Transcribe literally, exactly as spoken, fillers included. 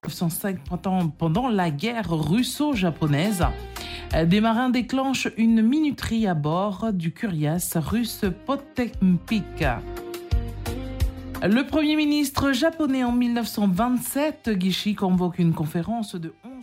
mille neuf cent cinq, pendant, pendant la guerre russo-japonaise, des marins déclenchent une minuterie à bord du Curias russe Potemkin. Le Premier ministre japonais en mille neuf cent vingt-sept, Gishi, convoque une conférence de onze